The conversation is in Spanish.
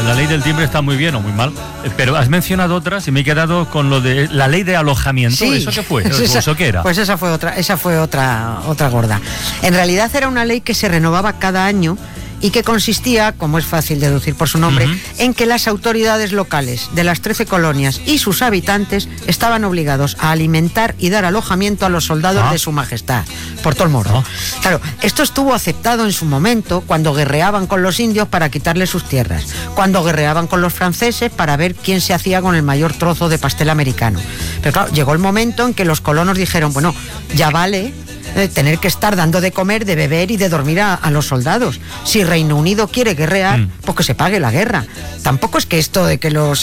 la ley del timbre está muy bien o muy mal, pero has mencionado otras y me he quedado con lo de la ley de alojamiento. Sí. ¿Eso qué fue? ¿Eso qué era? Pues esa fue otra gorda. En realidad era una ley que se renovaba cada año y que consistía, como es fácil deducir por su nombre, en que las autoridades locales de las 13 colonias y sus habitantes estaban obligados a alimentar y dar alojamiento a los soldados de su majestad, por todo el morro. Claro, esto estuvo aceptado en su momento cuando guerreaban con los indios para quitarles sus tierras, cuando guerreaban con los franceses para ver quién se hacía con el mayor trozo de pastel americano. Pero claro, llegó el momento en que los colonos dijeron, bueno, ya vale tener que estar dando de comer, de beber y de dormir a los soldados. Si Reino Unido quiere guerrear, pues que se pague la guerra. Tampoco es que esto de que los